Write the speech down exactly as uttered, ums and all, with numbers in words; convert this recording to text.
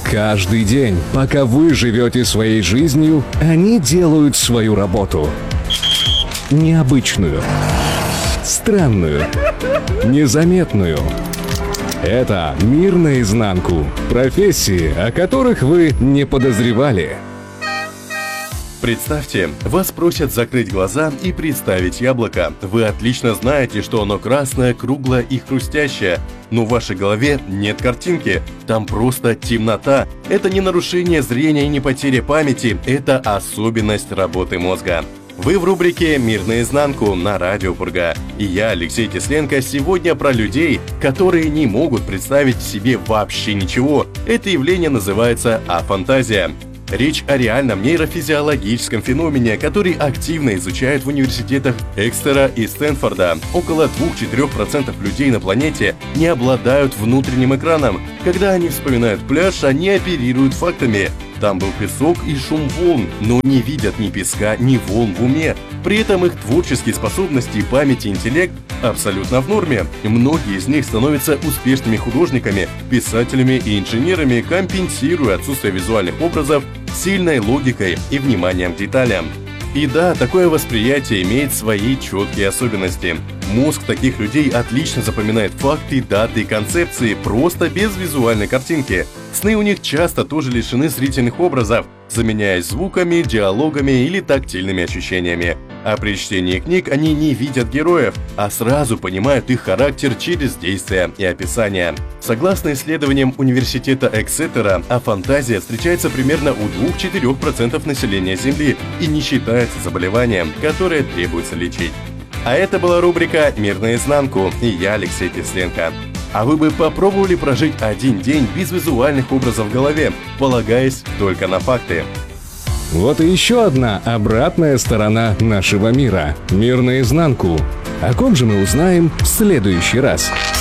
Каждый день, пока вы живете своей жизнью, они делают свою работу. Необычную, странную, незаметную. Это «Мир наизнанку». Профессии, о которых вы не подозревали. Представьте, вас просят закрыть глаза и представить яблоко. Вы отлично знаете, что оно красное, круглое и хрустящее. Но в вашей голове нет картинки, там просто темнота. Это не нарушение зрения и не потеря памяти, это особенность работы мозга. Вы в рубрике «Мир наизнанку» на Радио Пурга. И я, Алексей Тесленко, сегодня про людей, которые не могут представить себе вообще ничего. Это явление называется афантазия. Речь о реальном нейрофизиологическом феномене, который активно изучают в университетах Экстера и Стэнфорда. Около двух-четырёх процентов людей на планете не обладают внутренним экраном. Когда они вспоминают пляж, они оперируют фактами. Там был песок и шум волн, но не видят ни песка, ни волн в уме. При этом их творческие способности, память и интеллект абсолютно в норме. Многие из них становятся успешными художниками, писателями и инженерами, компенсируя отсутствие визуальных образов сильной логикой и вниманием к деталям. И да, такое восприятие имеет свои четкие особенности. Мозг таких людей отлично запоминает факты, даты и концепции, просто без визуальной картинки. Сны у них часто тоже лишены зрительных образов, заменяясь звуками, диалогами или тактильными ощущениями. А при чтении книг они не видят героев, а сразу понимают их характер через действия и описания. Согласно исследованиям университета Эксетера, афантазия встречается примерно у двух-четырёх процентов населения Земли и не считается заболеванием, которое требуется лечить. А это была рубрика «Мир наизнанку» и я, Алексей Тесленко. А вы бы попробовали прожить один день без визуальных образов в голове, полагаясь только на факты? Вот и еще одна обратная сторона нашего мира. Мир наизнанку. О ком же мы узнаем в следующий раз?